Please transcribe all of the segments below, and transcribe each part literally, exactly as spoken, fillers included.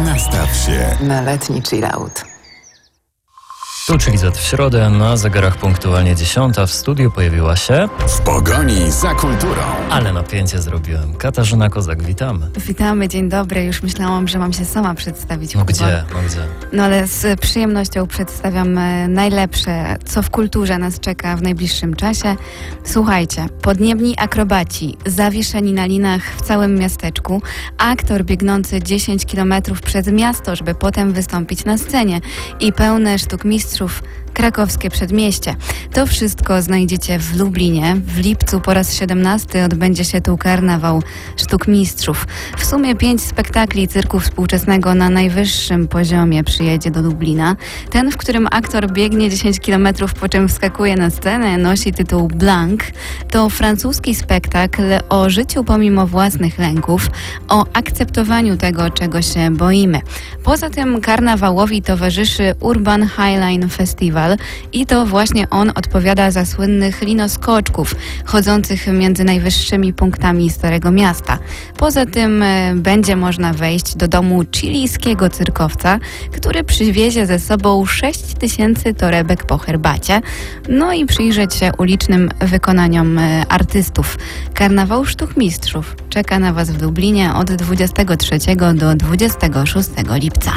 Nastaw się na letni chill-out. Tu czyli Z w środę, na zegarach punktualnie dziesiąta. W studiu pojawiła się... W pogoni za kulturą. Ale napięcie zrobiłem. Katarzyna Kozak, witamy. Witamy, dzień dobry. Już myślałam, że mam się sama przedstawić. No Kuba. gdzie, no gdzie? No ale z przyjemnością przedstawiam najlepsze, co w kulturze nas czeka w najbliższym czasie. Słuchajcie, podniebni akrobaci, zawieszeni na linach w całym miasteczku, aktor biegnący dziesięć kilometrów przez miasto, żeby potem wystąpić na scenie i pełne sztuk mistrzów krakowskie przedmieście. To wszystko znajdziecie w Lublinie. W lipcu po raz siedemnasty odbędzie się tu karnawał sztuk mistrzów. W sumie pięć spektakli cyrku współczesnego na najwyższym poziomie przyjedzie do Lublina. Ten, w którym aktor biegnie dziesięć kilometrów, po czym wskakuje na scenę, nosi tytuł Blanc. To francuski spektakl o życiu pomimo własnych lęków, o akceptowaniu tego, czego się boimy. Poza tym karnawałowi towarzyszy Urban Highline Festival i to właśnie on odpowiada za słynnych linoskoczków chodzących między najwyższymi punktami Starego Miasta. Poza tym e, będzie można wejść do domu chilijskiego cyrkowca, który przywiezie ze sobą sześć tysięcy torebek po herbacie, no i przyjrzeć się ulicznym wykonaniom e, artystów. Karnawał Sztuk Mistrzów czeka na Was w Lublinie od dwudziestego trzeciego do dwudziestego szóstego lipca.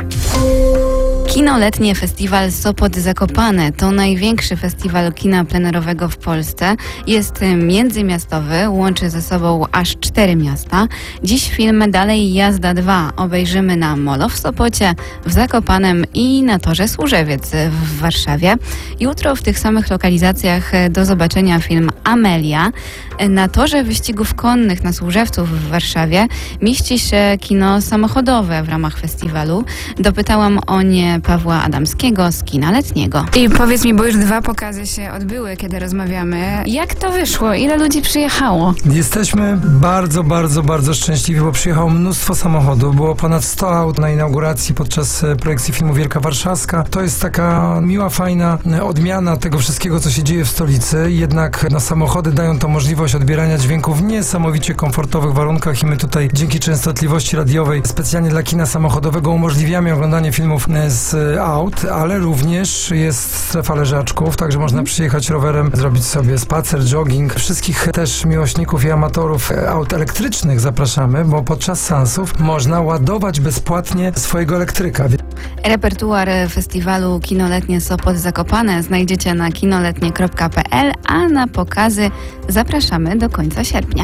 Kinoletnie Festiwal Sopot Zakopane to największy festiwal kina plenerowego w Polsce. Jest międzymiastowy, łączy ze sobą aż cztery miasta. Dziś film Dalej Jazda dwa obejrzymy na Molo w Sopocie, w Zakopanem i na Torze Służewiec w Warszawie. Jutro w tych samych lokalizacjach do zobaczenia film Amelia. Na Torze Wyścigów Konnych na Służewcu w Warszawie mieści się kino samochodowe w ramach festiwalu. Dopytałam o nie Pawła Adamskiego z Kina Letniego. I powiedz mi, bo już dwa pokazy się odbyły, kiedy rozmawiamy. Jak to wyszło? Ile ludzi przyjechało? Jesteśmy bardzo, bardzo, bardzo szczęśliwi, bo przyjechało mnóstwo samochodów. Było ponad sto aut na inauguracji podczas projekcji filmu Wielka Warszawska. To jest taka miła, fajna odmiana tego wszystkiego, co się dzieje w stolicy. Jednak no, samochody dają to możliwość odbierania dźwięków w niesamowicie komfortowych warunkach i my tutaj dzięki częstotliwości radiowej specjalnie dla kina samochodowego umożliwiamy oglądanie filmów z aut, ale również jest strefa leżaczków, także można przyjechać rowerem, zrobić sobie spacer, jogging. Wszystkich też miłośników i amatorów aut elektrycznych zapraszamy, bo podczas seansów można ładować bezpłatnie swojego elektryka. Repertuar festiwalu Kinoletnie Sopot Zakopane znajdziecie na kinoletnie kropka pe el, a na pokazy zapraszamy do końca sierpnia.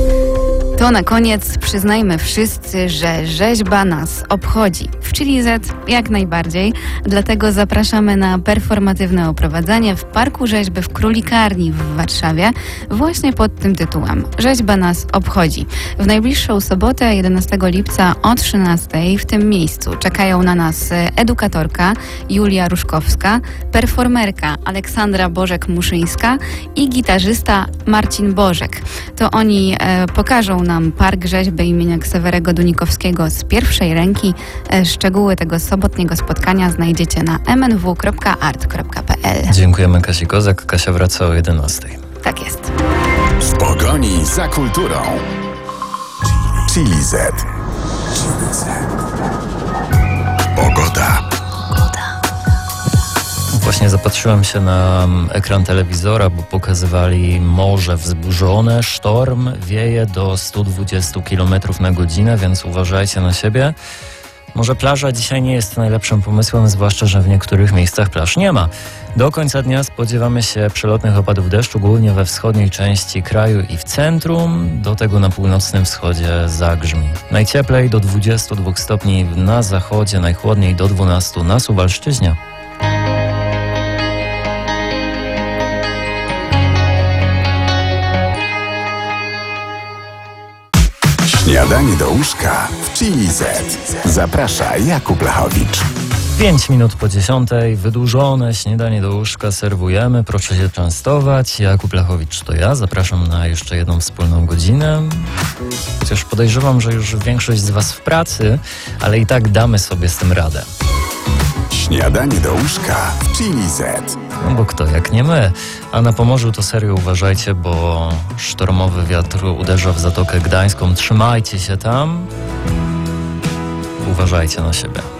To na koniec przyznajmy wszyscy, że rzeźba nas obchodzi. W Chili Z jak najbardziej, dlatego zapraszamy na performatywne oprowadzenie w Parku Rzeźby w Królikarni w Warszawie właśnie pod tym tytułem. Rzeźba nas obchodzi. W najbliższą sobotę, jedenastego lipca o trzynastej w tym miejscu czekają na nas edukatorka Julia Ruszkowska, performerka Aleksandra Bożek-Muszyńska i gitarzysta Marcin Bożek. To oni e, pokażą nam Park Rzeźby imienia Ksawerego Dunikowskiego z pierwszej ręki. Szczegóły tego sobotniego spotkania znajdziecie na em en wu kropka art kropka pe el. Dziękujemy Kasi Kozak. Kasia wraca o jedenastej. Tak jest. W pogoni za kulturą. Chili Z. Pogoda. Właśnie zapatrzyłem się na ekran telewizora, bo pokazywali morze wzburzone, sztorm wieje do stu dwudziestu kilometrów na godzinę, więc uważajcie na siebie. Może plaża dzisiaj nie jest najlepszym pomysłem, zwłaszcza że w niektórych miejscach plaż nie ma. Do końca dnia spodziewamy się przelotnych opadów deszczu, głównie we wschodniej części kraju i w centrum, do tego na północnym wschodzie zagrzmi. Najcieplej do dwudziestu dwóch stopni na zachodzie, najchłodniej do dwunastu na Suwalszczyźnie. Śniadanie do łóżka w Chili Z. Zaprasza Jakub Lechowicz. Pięć minut po dziesiątej, wydłużone śniadanie do łóżka serwujemy. Proszę się częstować. Jakub Lechowicz to ja. Zapraszam na jeszcze jedną wspólną godzinę. Chociaż podejrzewam, że już większość z Was w pracy, ale i tak damy sobie z tym radę. Śniadanie do łóżka w Chili Z. No bo kto jak nie my. A na Pomorzu to serio uważajcie, bo sztormowy wiatr uderza w Zatokę Gdańską. Trzymajcie się tam. Uważajcie. uważajcie na siebie.